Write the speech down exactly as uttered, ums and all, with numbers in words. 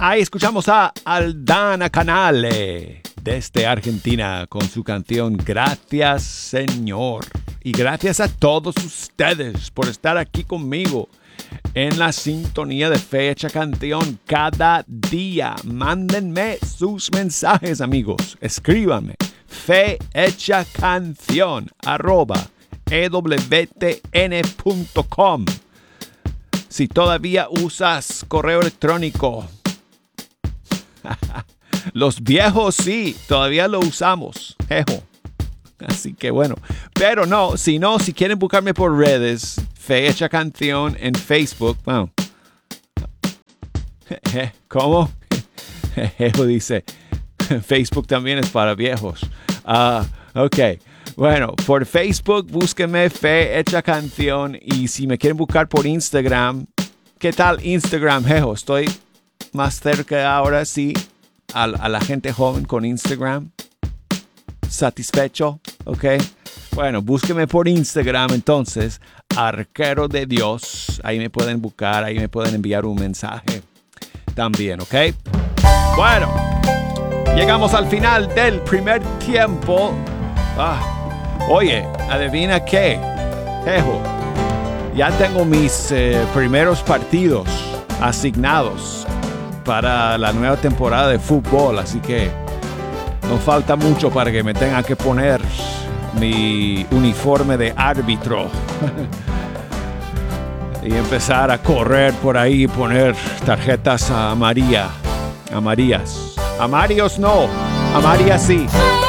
Ahí escuchamos a Aldana Canale desde Argentina con su canción Gracias Señor. Y gracias a todos ustedes por estar aquí conmigo en la sintonía de Fe Hecha Canción cada día. Mándenme sus mensajes, amigos. Escríbanme. Fe Hecha Canción arroba e w t n punto com. Si todavía usas correo electrónico, los viejos sí, todavía lo usamos. Ejo. Así que bueno, pero no, si no, si quieren buscarme por redes, Fe Hecha Canción en Facebook, bueno, ¿cómo? Ejo dice, Facebook también es para viejos. Ah, uh, ok. Bueno, por Facebook, búsquenme Fe Hecha Canción. Y si me quieren buscar por Instagram, ¿qué tal Instagram, jejo? Estoy más cerca ahora, sí, a, a la gente joven con Instagram. Satisfecho, ¿ok? Bueno, búsquenme por Instagram, entonces, Arquero de Dios. Ahí me pueden buscar, ahí me pueden enviar un mensaje también, ¿ok? Bueno, llegamos al final del primer tiempo. Ah, oye, adivina qué, jejo. Ya tengo mis eh, primeros partidos asignados para la nueva temporada de fútbol, así que no falta mucho para que me tenga que poner mi uniforme de árbitro y empezar a correr por ahí y poner tarjetas amarillas. Amarillas. Amarillos no, amarillas sí.